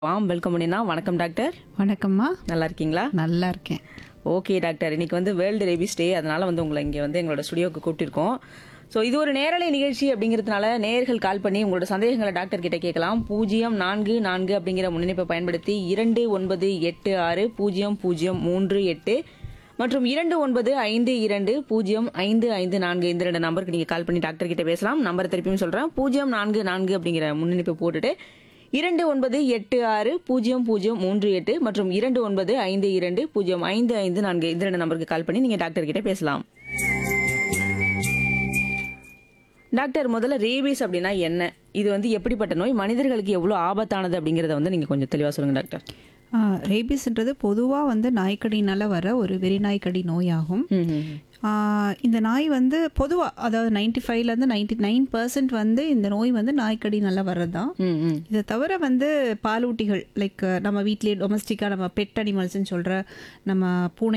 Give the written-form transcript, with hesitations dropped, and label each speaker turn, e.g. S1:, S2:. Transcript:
S1: Welcome பண்ணினா வணக்கம் doctor.
S2: வணக்கம்மா.
S1: நல்லா இருக்கீங்களா?
S2: நல்லா இருக்கேன்.
S1: ஓகே டாக்டர், இன்னைக்கு வந்து வேர்ல்டு ரேபிஸ் டே, அதனால வந்து உங்களை இங்கே வந்து எங்களோட ஸ்டுடியோக்கு கூப்பிட்டிருக்கோம். ஸோ இது ஒரு நேரலை நிகழ்ச்சி அப்படிங்கிறதுனால நேயர்கள் கால் பண்ணி உங்களோட சந்தேகங்களை டாக்டர் கிட்ட கேட்கலாம். 044 அப்படிங்கிற முன்னிணைப்பை பயன்படுத்தி 29840038 மற்றும் 2952055554 இந்த 2 நம்பருக்கு நீங்க கால் பண்ணி டாக்டர் கிட்ட பேசலாம். நம்பர் திருப்பியும் சொல்றேன், 044 அப்படிங்கிற முன்னிணைப்பை போட்டுட்டு 29860038 மற்றும் 2952055554 இந்த 2 நம்பருக்கு கால் பண்ணி நீங்க டாக்டர் கிட்ட பேசலாம். டாக்டர், முதல்ல ரேபீஸ் அப்படின்னா என்ன, இது வந்து எப்படிப்பட்ட நோய், மனிதர்களுக்கு எவ்வளவு ஆபத்தானது அப்படிங்கறத வந்து நீங்க கொஞ்சம் தெளிவா சொல்லுங்க டாக்டர்.
S2: ரேபிஸ்ன்றது பொதுவாக வந்து நாய்க்கடினால வர ஒரு வெறிநாய்க்கடி நோயாகும். இந்த நாய் வந்து பொதுவாக, அதாவது 95லேருந்து 99% வந்து இந்த நோய் வந்து நாய்க்கடினால வர்றது தான். இதை தவிர வந்து பாலூட்டிகள், லைக் நம்ம வீட்டிலேயே டொமஸ்டிக்காக நம்ம பெட் அனிமல்ஸ்ன்னு சொல்கிற நம்ம பூனை